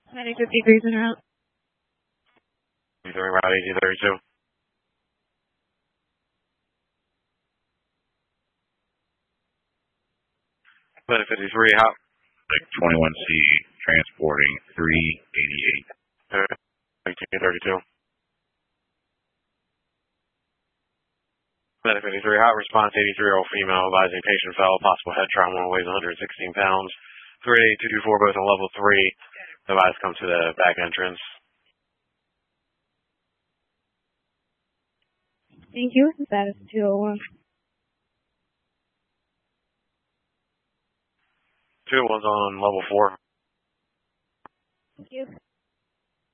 Medic 53 in route. Route 1832. Medic 53, hot. 21C transporting 388. 1832. Medic 53, hot response, 83-year-old female, advising patient fell, possible head trauma, weighs 116 pounds. 38224, both on level 3. Advise come to the back entrance. Thank you. Status 201. 201's on level 4. Thank you.